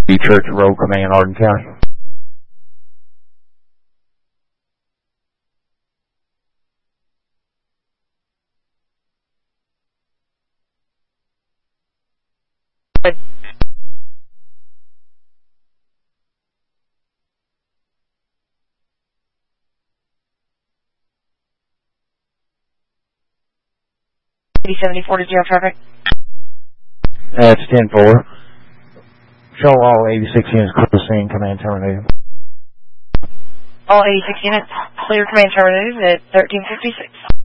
Church Road Command, Arden County. $8074 to jail traffic. That's 10-4. Show all 86 units clear the scene. Command terminated. All 86 units clear. Command terminated at 1356.